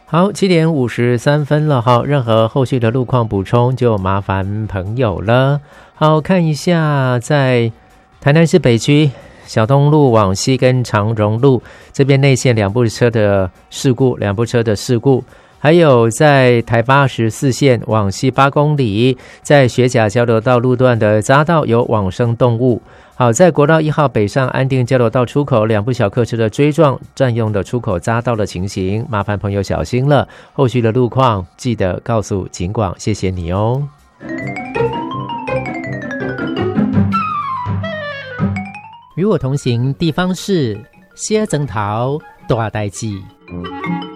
好，7:53了，好，任何后续的路况补充就麻烦朋友了。好，看一下在台南市北区小东路往西跟长荣路这边内线两部车的事故，还有在台84线往西8公里，在学甲交流道路段的匝道有往生动物。好，在国道1号北上安定交流道出口两部小客车的追撞占用的出口匝道的情形，麻烦朋友小心了。后续的路况记得告诉警广，谢谢你哦。与我同行地方是歇整桃大代志。